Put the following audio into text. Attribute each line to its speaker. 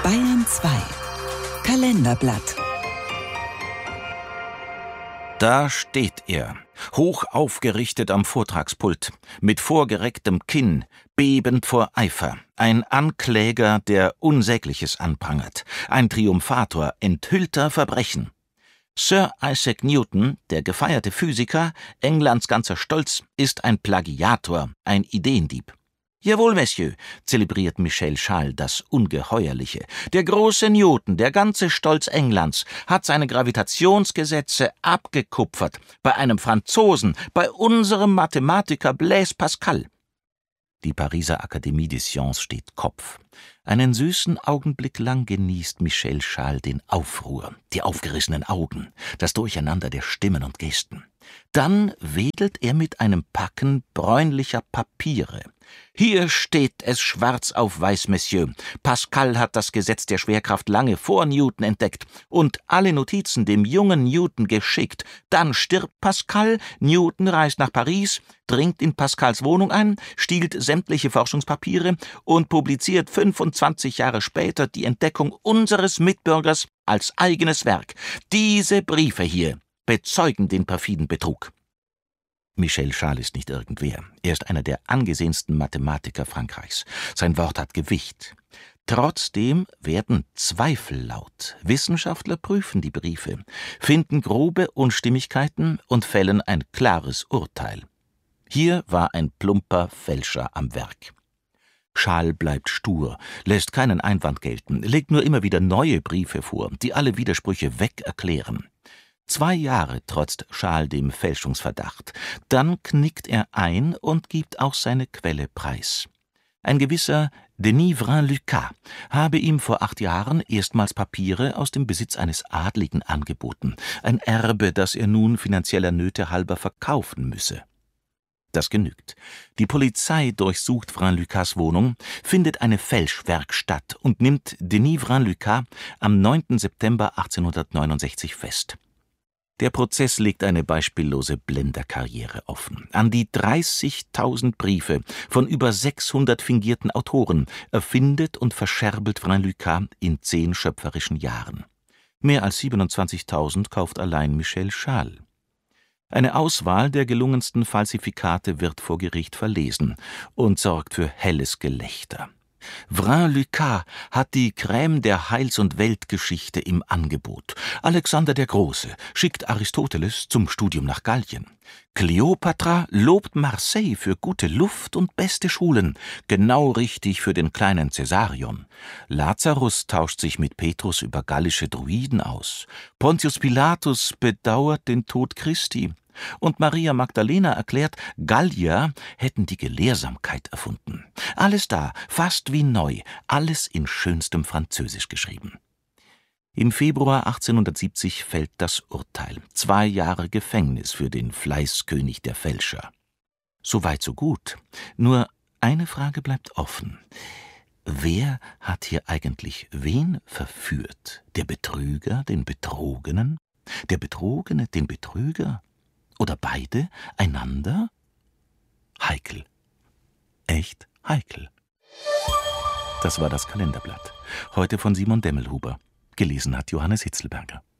Speaker 1: Bayern 2 Kalenderblatt.
Speaker 2: Da steht er, hoch aufgerichtet am Vortragspult, mit vorgerecktem Kinn, bebend vor Eifer, ein Ankläger, der Unsägliches anprangert, ein Triumphator enthüllter Verbrechen. Sir Isaac Newton, der gefeierte Physiker, Englands ganzer Stolz, ist ein Plagiator, ein Ideendieb. »Jawohl, Monsieur«, zelebriert Michel Schall das Ungeheuerliche. »Der große Newton, der ganze Stolz Englands, hat seine Gravitationsgesetze abgekupfert. Bei einem Franzosen, bei unserem Mathematiker Blaise Pascal.« Die Pariser Akademie des Sciences steht Kopf. Einen süßen Augenblick lang genießt Michel Schall den Aufruhr, die aufgerissenen Augen, das Durcheinander der Stimmen und Gesten. Dann wedelt er mit einem Packen bräunlicher Papiere. »Hier steht es schwarz auf weiß, Monsieur. Pascal hat das Gesetz der Schwerkraft lange vor Newton entdeckt und alle Notizen dem jungen Newton geschickt. Dann stirbt Pascal, Newton reist nach Paris, dringt in Pascals Wohnung ein, stiehlt sämtliche Forschungspapiere und publiziert 25 Jahre später die Entdeckung unseres Mitbürgers als eigenes Werk. Diese Briefe hier bezeugen den perfiden Betrug.« Michel Schall ist nicht irgendwer. Er ist einer der angesehensten Mathematiker Frankreichs. Sein Wort hat Gewicht. Trotzdem werden Zweifel laut. Wissenschaftler prüfen die Briefe, finden grobe Unstimmigkeiten und fällen ein klares Urteil. Hier war ein plumper Fälscher am Werk. Schall bleibt stur, lässt keinen Einwand gelten, legt nur immer wieder neue Briefe vor, die alle Widersprüche weg erklären. 2 Jahre trotzt Schall dem Fälschungsverdacht. Dann knickt er ein und gibt auch seine Quelle preis. Ein gewisser Denis Vrain-Lucas habe ihm vor 8 Jahren erstmals Papiere aus dem Besitz eines Adligen angeboten, ein Erbe, das er nun finanzieller Nöte halber verkaufen müsse. Das genügt. Die Polizei durchsucht Vrain-Lucas Wohnung, findet eine Fälschwerkstatt und nimmt Denis Vrain-Lucas am 9. September 1869 fest. Der Prozess legt eine beispiellose Blenderkarriere offen. An die 30.000 Briefe von über 600 fingierten Autoren erfindet und verscherbelt Vrain-Lucas in 10 schöpferischen Jahren. Mehr als 27.000 kauft allein Michel Schall. Eine Auswahl der gelungensten Falsifikate wird vor Gericht verlesen und sorgt für helles Gelächter. Vrain-Lucas hat die Crème der Heils- und Weltgeschichte im Angebot. Alexander der Große schickt Aristoteles zum Studium nach Gallien. Kleopatra lobt Marseille für gute Luft und beste Schulen, genau richtig für den kleinen Cäsarion. Lazarus tauscht sich mit Petrus über gallische Druiden aus. Pontius Pilatus bedauert den Tod Christi. Und Maria Magdalena erklärt, Gallier hätten die Gelehrsamkeit erfunden. Alles da, fast wie neu, alles in schönstem Französisch geschrieben. Im Februar 1870 fällt das Urteil. 2 Jahre Gefängnis für den Fleißkönig der Fälscher. So weit, so gut. Nur eine Frage bleibt offen. Wer hat hier eigentlich wen verführt? Der Betrüger, den Betrogenen? Der Betrogene, den Betrüger? Oder beide einander? Heikel. Echt heikel. Das war das Kalenderblatt. Heute von Simon Demmelhuber. Gelesen hat Johannes Hitzelberger.